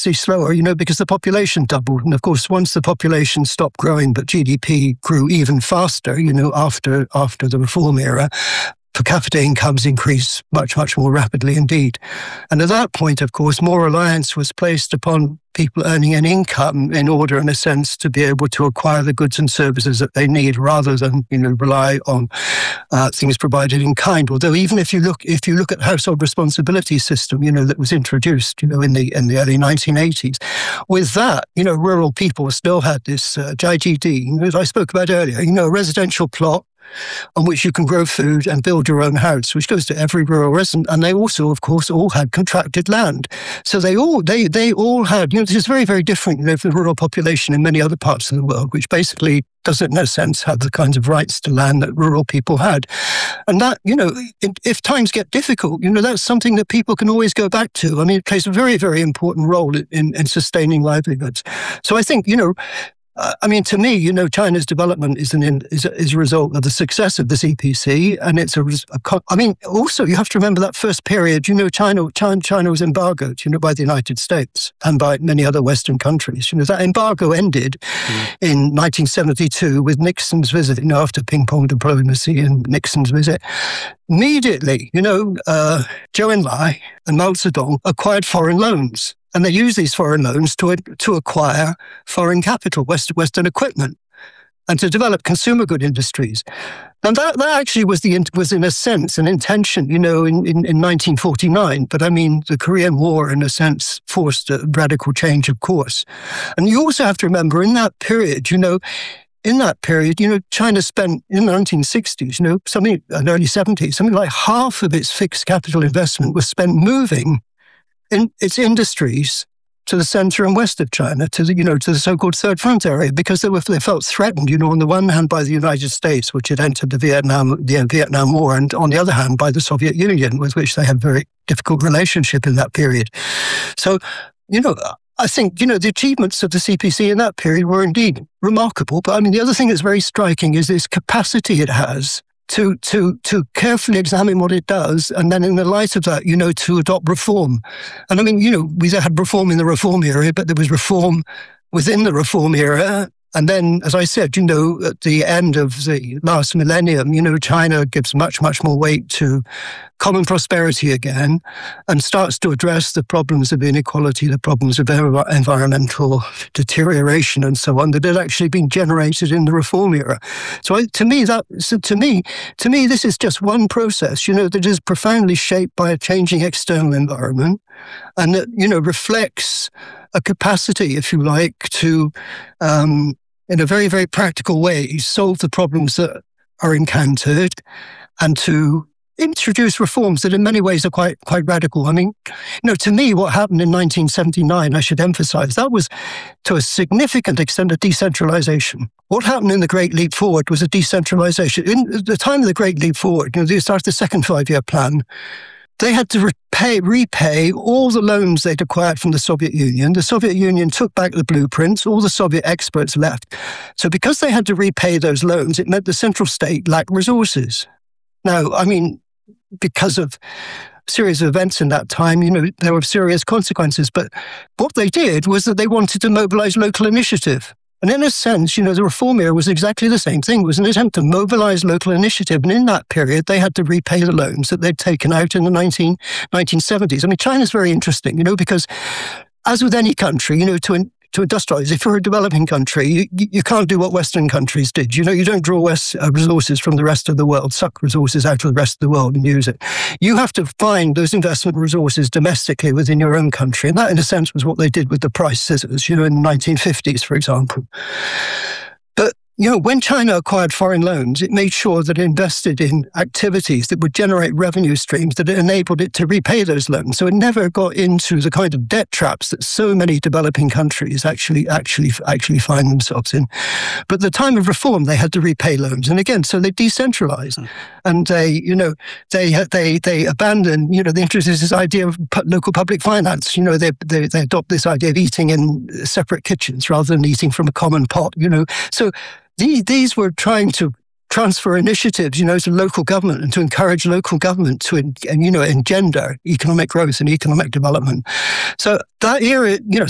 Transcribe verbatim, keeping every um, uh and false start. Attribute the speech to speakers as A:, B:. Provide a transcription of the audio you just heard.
A: tremendously slower, you know, because the population doubled. And of course, once the population stopped growing, but G D P grew even faster, you know, after after the reform era, per capita incomes increased much, much more rapidly indeed. And at that point, of course, more reliance was placed upon people earning an income in order, in a sense, to be able to acquire the goods and services that they need, rather than, you know, rely on uh, things provided in kind. Although even if you look, if you look at the household responsibility system, you know, that was introduced, you know, in the in the early nineteen eighties, with that, you know, rural people still had this uh, J G D, as I spoke about earlier, you know, a residential plot on which you can grow food and build your own house, which goes to every rural resident. And they also, of course, all had contracted land. So they all they they all had, you know, this is very, very different, you know, from the rural population in many other parts of the world, which basically doesn't, in a sense, have the kinds of rights to land that rural people had. And that, you know, if times get difficult, you know, that's something that people can always go back to. I mean, it plays a very, very important role in, in sustaining livelihoods. So I think, you know, Uh, I mean, to me, you know, China's development is an is a, is a result of the success of the C P C, and it's a, a. I mean, also you have to remember that first period. You know, China China China was embargoed, you know, by the United States and by many other Western countries. You know, that embargo ended mm. in nineteen seventy-two with Nixon's visit. You know, after ping pong diplomacy and Nixon's visit, immediately, you know, uh, Zhou Enlai and Mao Zedong acquired foreign loans. And they use these foreign loans to to acquire foreign capital, Western, Western equipment, and to develop consumer good industries. And that, that actually was the was in a sense an intention, you know, in, in, in nineteen forty-nine. But I mean, the Korean War, in a sense, forced a radical change of course. And you also have to remember, in that period, you know, in that period, you know, China spent in the nineteen sixties, you know, something in the early seventies, something like half of its fixed capital investment was spent moving in its industries to the center and west of China, to the, you know, to the so-called Third Front area, because they were they felt threatened, you know, on the one hand by the United States, which had entered the Vietnam the Vietnam War, and on the other hand by the Soviet Union, with which they had a very difficult relationship in that period. So, you know, I think, you know, the achievements of the C P C in that period were indeed remarkable. But I mean, the other thing that's very striking is this capacity it has to to to carefully examine what it does, and then in the light of that, you know, to adopt reform. And I mean, you know, we had reform in the reform era, but there was reform within the reform era. And then, as I said, you know, at the end of the last millennium, you know, China gives much, much more weight to common prosperity again, and starts to address the problems of inequality, the problems of environmental deterioration, and so on, that had actually been generated in the reform era. So, I, to me, that so to me, to me, this is just one process, you know, that is profoundly shaped by a changing external environment, and that, you know, reflects a capacity, if you like, to, um, in a very, very practical way, solve the problems that are encountered, and to introduce reforms that in many ways are quite quite radical. I mean, you know, to me, what happened in nineteen seventy-nine, I should emphasize, that was to a significant extent a decentralization. What happened in the Great Leap Forward was a decentralization. In the time of the Great Leap Forward, you know, they started the second five-year plan. They had to repay, repay all the loans they'd acquired from the Soviet Union. The Soviet Union took back the blueprints. All the Soviet experts left. So because they had to repay those loans, it meant the central state lacked resources. Now, I mean, because of a series of events in that time, you know, there were serious consequences. But what they did was that they wanted to mobilize local initiative. And in a sense, you know, the reform era was exactly the same thing. It was an attempt to mobilize local initiative. And in that period, they had to repay the loans that they'd taken out in the nineteen seventies. I mean, China's very interesting, you know, because as with any country, you know, to to industrialize, if you're a developing country, you, you can't do what Western countries did. You know, you don't draw West, uh, resources from the rest of the world, suck resources out of the rest of the world and use it. You have to find those investment resources domestically within your own country. And that, in a sense, was what they did with the price scissors, you know, in the nineteen fifties, for example. But, you know, when China acquired foreign loans, it made sure that it invested in activities that would generate revenue streams that enabled it to repay those loans. So it never got into the kind of debt traps that so many developing countries actually actually actually find themselves in. But at the time of reform, they had to repay loans, and again, so they decentralized, mm. and they, you know, they they they abandoned, you know, they introduced this idea of local public finance. You know, they they they adopt this idea of eating in separate kitchens rather than eating from a common pot. You know, so. These, these were trying to transfer initiatives, you know, to local government and to encourage local government to, and you know, engender economic growth and economic development. So that era, you know,